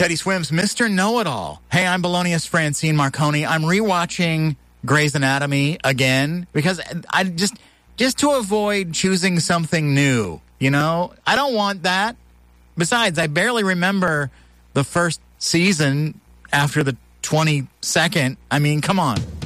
Teddy Swims, Mr. Know-It-All. Hey, I'm Belonius Francine Marconi. I'm rewatching Grey's Anatomy again because I just to avoid choosing something new, you know? I don't want that. Besides, I barely remember the first season after the 22nd. I mean, come on.